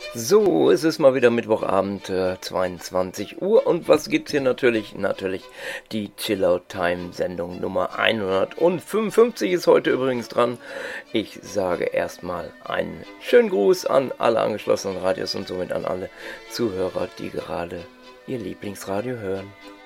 So, es ist mal wieder Mittwochabend, 22 Uhr und was gibt's hier natürlich? Natürlich die Chillout-Time-Sendung Nummer 155 ist heute übrigens dran. Ich sage erstmal einen schönen Gruß an alle angeschlossenen Radios und somit an alle Zuhörer, die gerade ihr Lieblingsradio hören.